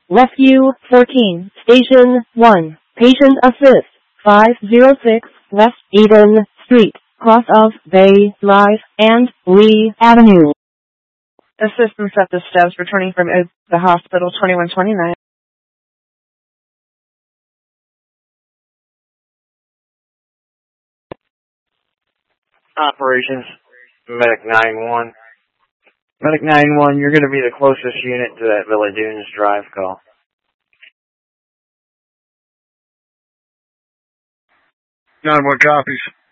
Rescue 14, Station 1, Patient Assist, 506 West Eden Street, cross of Bay Drive and Lee Avenue. Assistance at the steps returning from the hospital, 2129. Operations, Medic 9-1. Medic 9-1, you're going to be the closest unit to that Villa Dunes Drive call. 9-1 copies.